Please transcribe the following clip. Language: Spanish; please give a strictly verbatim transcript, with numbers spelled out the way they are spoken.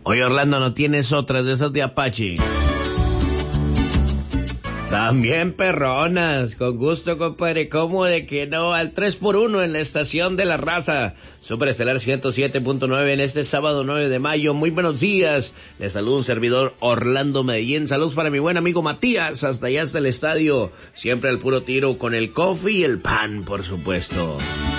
Oye, Orlando, ¿no tienes otras de esas de Apache? También perronas, con gusto, compadre, ¿cómo de que no? Al tres por uno en la estación de la raza, Superestelar ciento siete punto nueve en este sábado nueve de mayo. Muy buenos días, les saluda un servidor Orlando Medellín. Saludos para mi buen amigo Matías, hasta allá hasta el estadio, siempre al puro tiro con el coffee y el pan, por supuesto.